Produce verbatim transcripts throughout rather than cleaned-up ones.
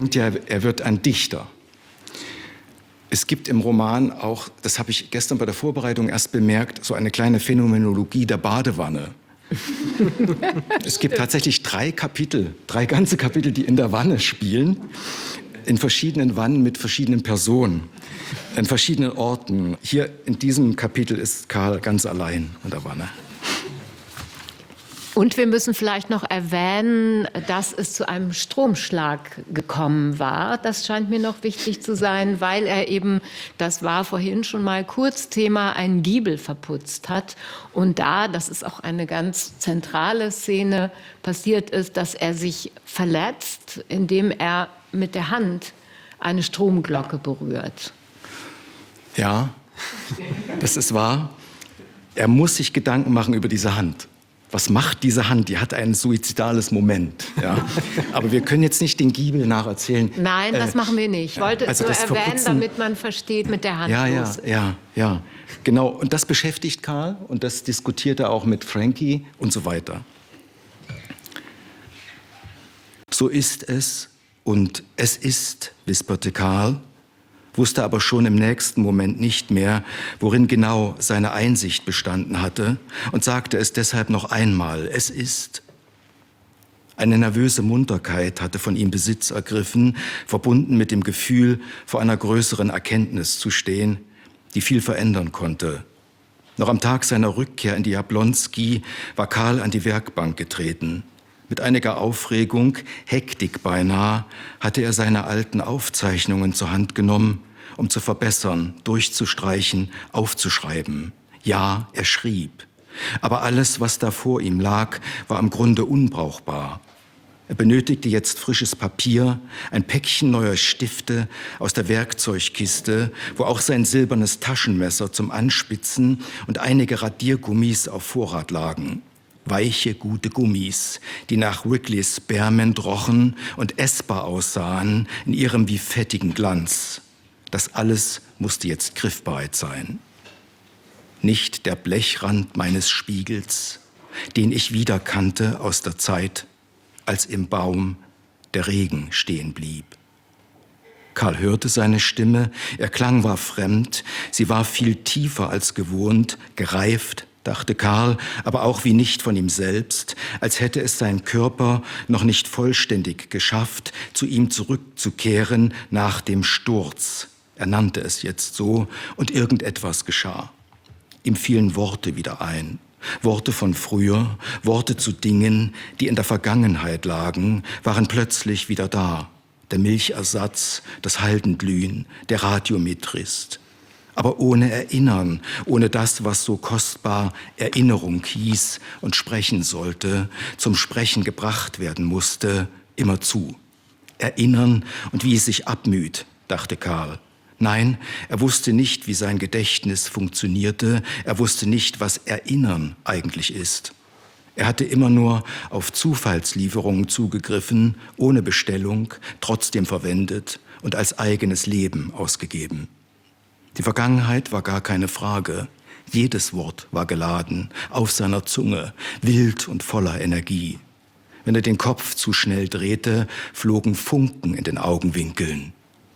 Ja, er wird ein Dichter. Es gibt im Roman auch, das habe ich gestern bei der Vorbereitung erst bemerkt, so eine kleine Phänomenologie der Badewanne. Es gibt tatsächlich drei Kapitel, drei ganze Kapitel, die in der Wanne spielen, in verschiedenen Wannen mit verschiedenen Personen, in verschiedenen Orten. Hier in diesem Kapitel ist Karl ganz allein in der Wanne. Und wir müssen vielleicht noch erwähnen, dass es zu einem Stromschlag gekommen war. Das scheint mir noch wichtig zu sein, weil er eben, das war vorhin schon mal kurz Thema, einen Giebel verputzt hat. Und da, das ist auch eine ganz zentrale Szene, passiert ist, dass er sich verletzt, indem er mit der Hand eine Stromglocke berührt. Ja, das ist wahr. Er muss sich Gedanken machen über diese Hand. Was macht diese Hand? Die hat ein suizidales Moment. Ja. Aber wir können jetzt nicht den Giebel nacherzählen. Nein, das äh, machen wir nicht. Ich wollte also es nur erwähnen, Verputzen, damit man versteht mit der Hand. Ja, ja, los. ja, ja. Genau. Und das beschäftigt Karl und das diskutiert er auch mit Frankie und so weiter. So ist es und es ist, wisperte Karl, wusste aber schon im nächsten Moment nicht mehr, worin genau seine Einsicht bestanden hatte und sagte es deshalb noch einmal, es ist. Eine nervöse Munterkeit hatte von ihm Besitz ergriffen, verbunden mit dem Gefühl, vor einer größeren Erkenntnis zu stehen, die viel verändern konnte. Noch am Tag seiner Rückkehr in die Jablonski war Karl an die Werkbank getreten. Mit einiger Aufregung, Hektik beinahe, hatte er seine alten Aufzeichnungen zur Hand genommen, um zu verbessern, durchzustreichen, aufzuschreiben. Ja, er schrieb. Aber alles, was da vor ihm lag, war im Grunde unbrauchbar. Er benötigte jetzt frisches Papier, ein Päckchen neuer Stifte aus der Werkzeugkiste, wo auch sein silbernes Taschenmesser zum Anspitzen und einige Radiergummis auf Vorrat lagen. Weiche, gute Gummis, die nach Wrigley's Spearmint rochen und essbar aussahen in ihrem wie fettigen Glanz. Das alles musste jetzt griffbereit sein. Nicht der Blechrand meines Spiegels, den ich wiederkannte aus der Zeit, als im Baum der Regen stehen blieb. Karl hörte seine Stimme, ihr Klang war fremd, sie war viel tiefer als gewohnt, gereift, dachte Karl, aber auch wie nicht von ihm selbst, als hätte es sein Körper noch nicht vollständig geschafft, zu ihm zurückzukehren nach dem Sturz. Er nannte es jetzt so, und irgendetwas geschah. Ihm fielen Worte wieder ein. Worte von früher, Worte zu Dingen, die in der Vergangenheit lagen, waren plötzlich wieder da. Der Milchersatz, das Haldenglühen, der Radiometrist. Aber ohne Erinnern, ohne das, was so kostbar Erinnerung hieß und sprechen sollte, zum Sprechen gebracht werden musste, immerzu. Erinnern und wie es sich abmüht, dachte Karl. Nein, er wusste nicht, wie sein Gedächtnis funktionierte, er wusste nicht, was Erinnern eigentlich ist. Er hatte immer nur auf Zufallslieferungen zugegriffen, ohne Bestellung, trotzdem verwendet und als eigenes Leben ausgegeben. Die Vergangenheit war gar keine Frage. Jedes Wort war geladen, auf seiner Zunge, wild und voller Energie. Wenn er den Kopf zu schnell drehte, flogen Funken in den Augenwinkeln.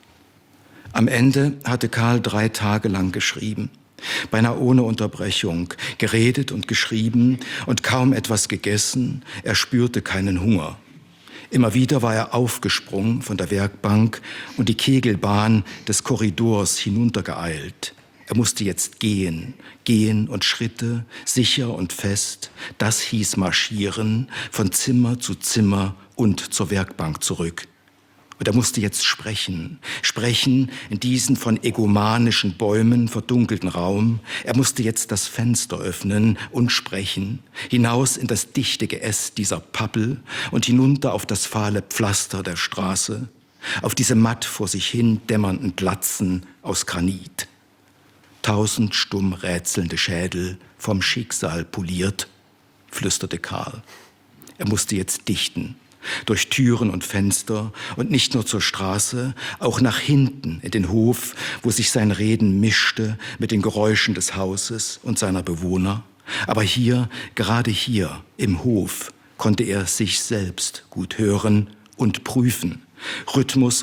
Am Ende hatte Karl drei Tage lang geschrieben, beinahe ohne Unterbrechung, geredet und geschrieben und kaum etwas gegessen, er spürte keinen Hunger. Immer wieder war er aufgesprungen von der Werkbank und die Kegelbahn des Korridors hinuntergeeilt. Er musste jetzt gehen, gehen und Schritte, sicher und fest. Das hieß marschieren, von Zimmer zu Zimmer und zur Werkbank zurück. Und er musste jetzt sprechen, sprechen in diesen von egomanischen Bäumen verdunkelten Raum. Er musste jetzt das Fenster öffnen und sprechen, hinaus in das dichte Geäst dieser Pappel und hinunter auf das fahle Pflaster der Straße, auf diese matt vor sich hin dämmernden Glatzen aus Granit. Tausend stumm rätselnde Schädel vom Schicksal poliert, flüsterte Karl. Er musste jetzt dichten. Durch Türen und Fenster und nicht nur zur Straße, auch nach hinten in den Hof, wo sich sein Reden mischte mit den Geräuschen des Hauses und seiner Bewohner. Aber hier, gerade hier im Hof, konnte er sich selbst gut hören und prüfen. Rhythmus